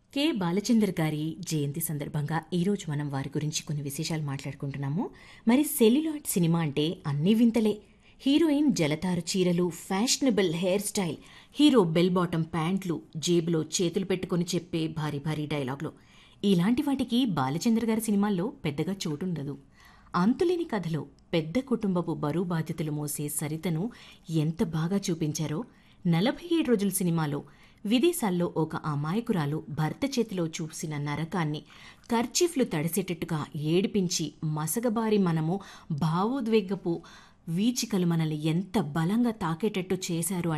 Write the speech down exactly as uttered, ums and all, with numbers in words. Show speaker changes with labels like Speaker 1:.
Speaker 1: K Balachander గారి జయంతి సందర్భంగా ఈరోజు మనం వారి గురించి కొన్ని విశేషాలు మాట్లాడుకుంటున్నాము. మరి సెల్యులాయిడ్ సినిమా అంటే అన్ని వింతలే. హీరోయిన్ జలతారు చీరలు, fashionable hair style, hero bell bottom ప్యాంట్లు, జేబులో చేతులు పెట్టుకుని చెప్పే భారీ భారీ డైలాగులు, ఇలాంటి వాటికి బాలచందర్ గారి సినిమాల్లో పెద్దగా చోటుండదు. అంతులేని కథలో పెద్ద కుటుంబపు బరువు బాధ్యతలు మోసే సరితను ఎంత బాగా చూపించారో. నలభై ఏడు రోజుల సినిమాలో విదేశాల్లో ఒక అమాయకురాలు భర్త చేతిలో చూసిన నరకాన్ని కర్చీఫ్లు తడిసేటట్టుగా ఏడిపించి మసగబారి మనము భావోద్వేగపు వీచికలు మనల్ని ఎంత బలంగా తాకేటట్టు చేశారు